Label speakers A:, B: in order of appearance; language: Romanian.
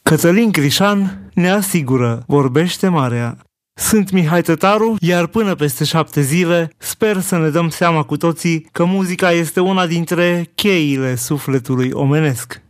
A: Cătălin Crișan ne asigură, vorbește marea. Sunt Mihai Tătaru, iar până peste 7 zile sper să ne dăm seama cu toții că muzica este una dintre cheile sufletului omenesc.